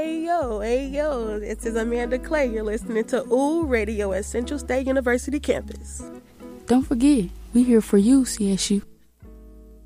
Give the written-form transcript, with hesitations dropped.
Hey yo, this is Amanda Clay. You're listening to OOH Radio at Central State University campus. Don't forget, we here for you, CSU.